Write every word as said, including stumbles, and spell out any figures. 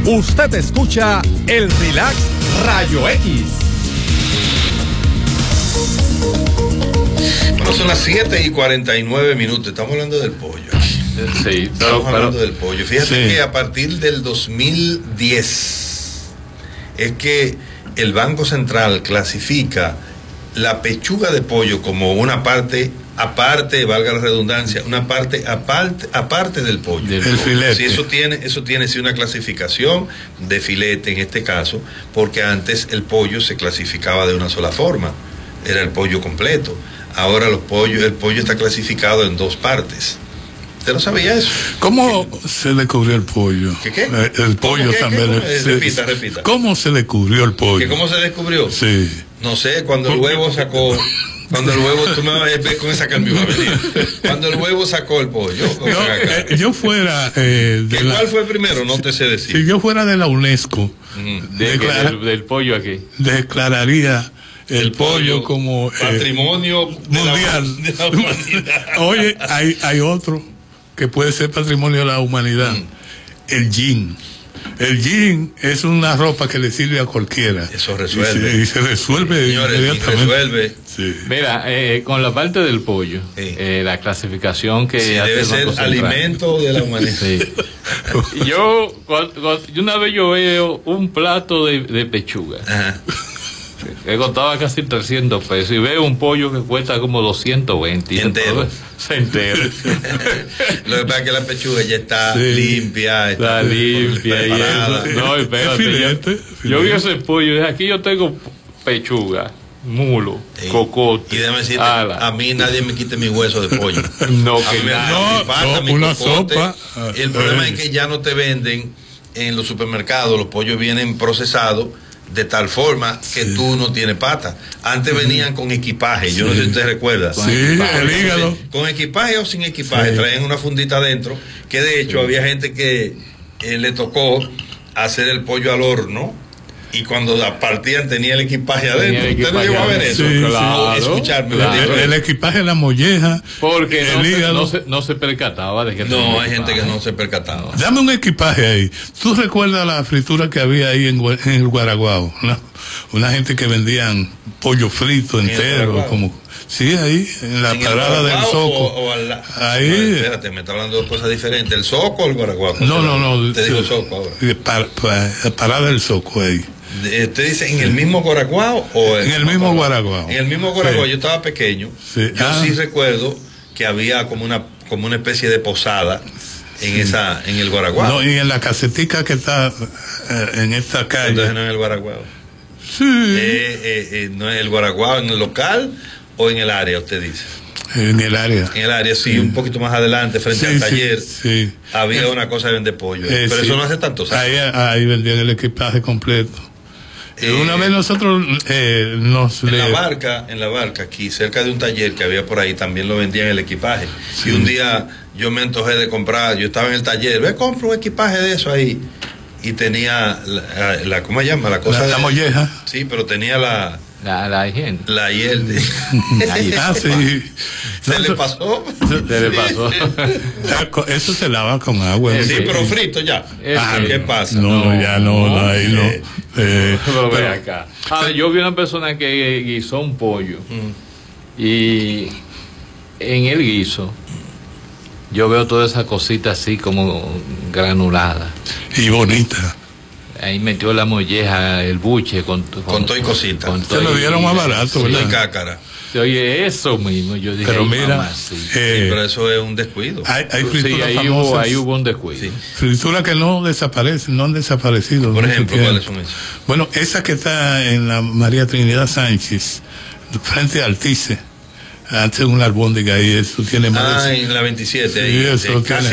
Usted escucha el Relax Rayo X. Bueno, son las siete y cuarenta y nueve minutos. Estamos hablando del pollo. Sí, Estamos pero, hablando pero, del pollo. Fíjate sí. que a partir del dos mil diez es que el Banco Central clasifica la pechuga de pollo como una parte aparte, valga la redundancia, una parte aparte, aparte del pollo. El filete. Sí, eso tiene, eso tiene sí, una clasificación de filete en este caso, porque antes el pollo se clasificaba de una sola forma, era el pollo completo. Ahora los pollos, el pollo está clasificado en dos partes. ¿Usted no sabía eso? ¿Cómo ¿Qué? se le cubrió el pollo? ¿Qué qué? El, el pollo ¿Qué, también. qué, se, repita, repita. ¿Cómo se le cubrió el pollo? ¿Que ¿Cómo se descubrió? Sí. No sé, cuando el huevo sacó... Cuando el huevo, tú me vas a ver con esa calma, cuando el huevo sacó el pollo. Yo, eh, yo fuera. Eh, de la, ¿Cuál fue el primero? No te sé decir. Si yo fuera de la UNESCO, mm. de declara, del, del pollo aquí, declararía el, el pollo, pollo como patrimonio eh, mundial. De la, de la humanidad. Oye, hay, hay otro que puede ser patrimonio de la humanidad: mm. el jean. El jean es una ropa que le sirve a cualquiera. Eso resuelve. Y se, y se resuelve Señores, inmediatamente. Resuelve. Sí. Mira, eh, con la parte del pollo, sí. eh, la clasificación que sí, hace debe ser alimento de la humanidad. Sí. yo, cuando, cuando, una vez yo veo un plato de, de pechuga. Ajá. Que costaba casi trescientos pesos y veo un pollo que cuesta como doscientos veinte. Entero. Se entero. Lo que pasa es que la pechuga ya está sí. limpia. Está, está limpia. Y eso. No, espérate. Filete, yo, yo vi ese pollo y aquí yo tengo pechuga, mulo, sí. cocote. Y déjame decirte, ala. A mí nadie me quite mi hueso de pollo. No, a que mí nada. No, mi pata, no, mi una cocote. sopa. El problema es que ya no te venden en los supermercados, los pollos vienen procesados de tal forma que sí. tú no tienes pata. Antes sí. venían con equipaje, yo sí. no sé si usted recuerda. Sí, el hígado. Con equipaje o sin equipaje, sí. traían una fundita adentro, que de hecho sí. había gente que eh, le tocó hacer el pollo al horno y cuando partían tenía el equipaje adentro. El equipaje ¿Usted no llegó a ver eso? Sí, claro, escucharme. Claro. El, el equipaje, la molleja. Porque el no, hígado. Se, no, se, no se percataba de que no, hay gente que no se percataba. Dame un equipaje ahí. ¿Tú recuerdas la fritura que había ahí en, en el Guaraguao? Una, una gente que vendían pollo frito entero, como... Sí, ahí, en la ¿En parada del Soco. O, o la... Ahí. No, espérate, me está hablando de cosas diferentes. ¿El Soco o el Guaraguao? No, no, no. Te digo Soco ahora. Par, par, parada del Soco ahí. ¿Usted dice en el mismo Guaraguao o en, en el mismo Guaraguao? En el mismo Guaraguao, sí. Yo estaba pequeño. Sí. Yo ah. sí recuerdo que había como una como una especie de posada en sí. esa en el Guaraguao. No, y en la casetica que está eh, en esta calle. Entonces no en el Guaraguao. Sí. Eh, eh, eh, no es el Guaraguao en el local o en el área, usted dice. En el área. En el área, sí, sí. un poquito más adelante, frente sí, al taller, sí, sí. había es, una cosa de vender pollo. Eh, pero sí. eso no hace tantos años. Ahí, ahí vendían el equipaje completo. Eh, una vez nosotros eh, nos en le... la barca, en la barca aquí cerca de un taller que había por ahí también lo vendían el equipaje. Sí. Y un día yo me antojé de comprar, yo estaba en el taller, ve compro un equipaje de eso ahí y tenía la, la ¿cómo se llama? La cosa la, de, la molleja. Sí, pero tenía la la la higiene. La hiel. Ah, sí. ¿Se no, le pasó? Se le pasó. Eso se lava con agua. Sí, sí, pero frito ya. Ah, ¿qué pasa? No, no ya no, no, ahí no. Eh, eh, pero ve acá. Ah, yo vi una persona que guisó un pollo mm. y en el guiso yo veo toda esa cosita así como granulada. Y bonita. Ahí metió la molleja, el buche con, con, con todo y cosita. Con Se lo dieron más barato, ¿verdad? Sí, cácara. Oye, eso mismo, yo dije. Pero mira, mamá, sí. Eh, sí, pero eso es un descuido. Hay, hay sí, ahí hubo, ahí hubo un descuido. Sí. Frituras que no desaparecen, no han desaparecido. Por ejemplo, ¿cuáles son esas? Bueno, esa que está en la María Trinidad Sánchez, frente al Tice. Antes un albóndiga ahí, eso tiene más. Ah, de... en la veintisiete. Sí, ahí, eso casi